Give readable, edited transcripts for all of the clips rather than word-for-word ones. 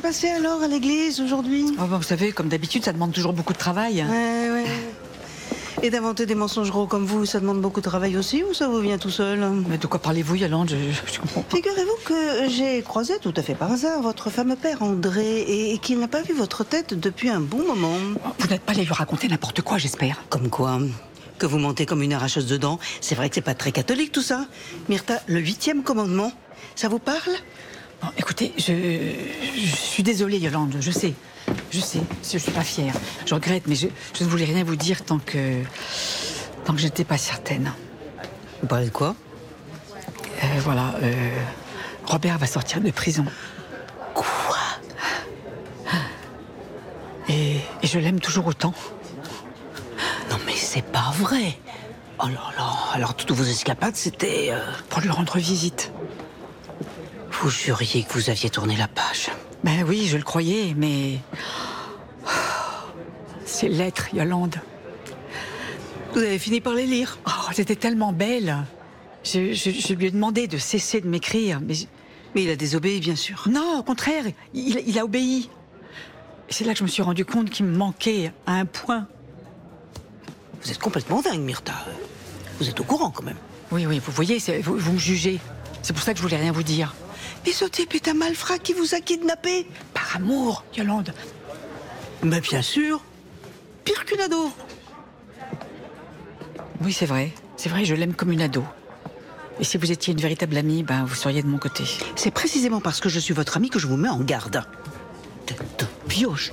passé alors à l'église aujourd'hui? Oh, bah, vous savez, comme d'habitude, ça demande toujours beaucoup de travail. Ouais. Et d'inventer des mensonges gros comme vous, ça demande beaucoup de travail aussi ou ça vous vient tout seul? Mais de quoi parlez-vous, Yolande? Je comprends pas. Figurez-vous que j'ai croisé tout à fait par hasard votre fameux père André et qu'il n'a pas vu votre tête depuis un bon moment. Vous n'êtes pas allé lui raconter n'importe quoi, j'espère. Comme quoi? Que vous mentez comme une arracheuse de dents. C'est vrai que c'est pas très catholique tout ça. Myrtha, le 8e commandement, ça vous parle? Bon, écoutez, je suis désolée, Yolande, je sais, je suis pas fière. Je regrette, mais je ne voulais rien vous dire tant que je n'étais pas certaine. Vous parlez de quoi? Robert va sortir de prison. Quoi? Et je l'aime toujours autant. Non mais c'est pas vrai. Oh là là, alors toutes vos escapades c'était... Pour lui rendre visite. Vous juriez que vous aviez tourné la page. Ben oui, je le croyais, mais... Ces lettres, Yolande. Vous avez fini par les lire? Oh, c'était tellement belle. Je lui ai demandé de cesser de m'écrire, mais... Mais il a désobéi, bien sûr. Non, au contraire, il a obéi. Et c'est là que je me suis rendu compte qu'il me manquait à un point. Vous êtes complètement dingue, Myrtha. Vous êtes au courant, quand même. Oui, vous voyez, vous me jugez. C'est pour ça que je voulais rien vous dire. Mais ce type est un malfrat qui vous a kidnappé. Par amour, Yolande. Mais bien sûr. Pire qu'une ado. Oui, c'est vrai, je l'aime comme une ado. Et si vous étiez une véritable amie, ben vous seriez de mon côté. C'est précisément parce que je suis votre amie que je vous mets en garde. Tête de pioche.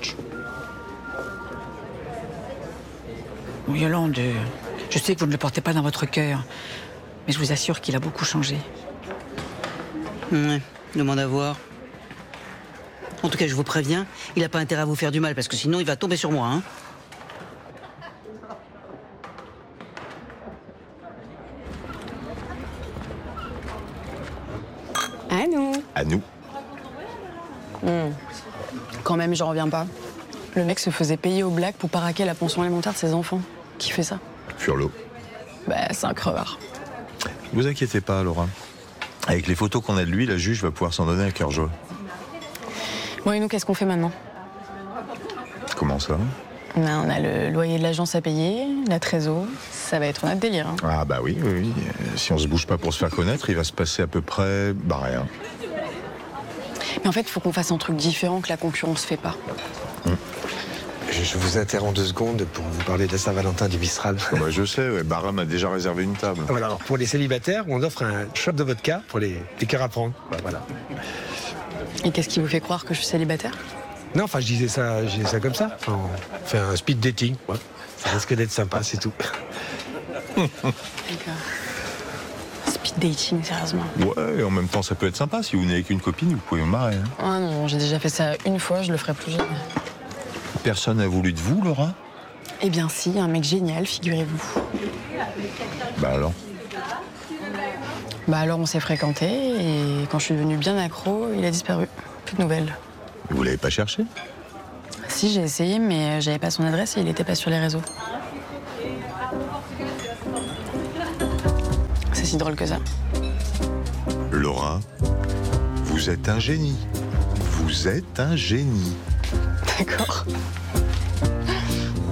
Bon, Yolande, je sais que vous ne le portez pas dans votre cœur, mais je vous assure qu'il a beaucoup changé. Ouais, demande à voir. En tout cas, je vous préviens, il n'a pas intérêt à vous faire du mal, parce que sinon il va tomber sur moi, hein. À nous. Quand même, j'en reviens pas. Le mec se faisait payer au black pour paraquer la pension alimentaire de ses enfants. Qui fait ça? Furlot. Bah, c'est un crevard. Vous inquiétez pas, Laura. Avec les photos qu'on a de lui, la juge va pouvoir s'en donner à cœur joie. Bon, et nous, qu'est-ce qu'on fait maintenant? Comment ça? Ben, on a le loyer de l'agence à payer, la trésor. Ça va être notre délire. Hein. Ah bah oui. Si on se bouge pas pour se faire connaître, il va se passer à peu près... rien. Mais en fait, il faut qu'on fasse un truc différent que la concurrence fait pas. Je vous interromps 2 secondes pour vous parler de la Saint-Valentin du Mistral. Bah, je sais, ouais, Barham a déjà réservé une table. Voilà, alors pour les célibataires, on offre un shot de vodka pour les cœurs à prendre. Voilà. Et qu'est-ce qui vous fait croire que je suis célibataire? Non, enfin, je disais ça comme ça. Enfin, on fait un speed dating. Ouais. Ça risque d'être sympa, c'est tout. D'accord. Speed dating, sérieusement. Ouais, et en même temps, ça peut être sympa. Si vous n'avez qu'une copine, vous pouvez vous marrer. Hein. Ah non, j'ai déjà fait ça une fois, je le ferai plus jamais. Personne n'a voulu de vous, Laura? Eh bien si, un mec génial, figurez-vous. Bah alors? Bah alors on s'est fréquentés et quand je suis devenue bien accro, il a disparu. Plus de nouvelles. Vous l'avez pas cherché? Si, j'ai essayé, mais j'avais pas son adresse et il était pas sur les réseaux. C'est si drôle que ça. Laura, vous êtes un génie. Vous êtes un génie. D'accord.